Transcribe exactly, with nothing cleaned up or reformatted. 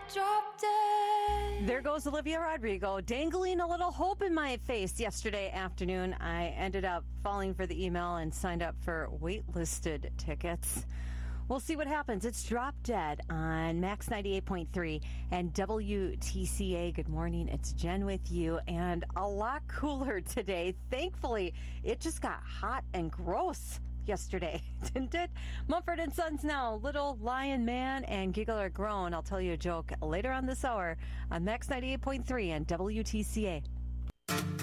drop dead. There goes Olivia Rodrigo, dangling a little hope in my face yesterday afternoon. I ended up falling for the email and signed up for waitlisted tickets. We'll see what happens. It's Drop Dead on Max ninety-eight point three and W T C A. Good morning. It's Jen with you, and a lot cooler today. Thankfully, it just got hot and gross yesterday, didn't it? Mumford and Sons now, Little Lion Man and Giggle or Groan. I'll tell you a joke later on this hour on Max ninety-eight point three and W T C A.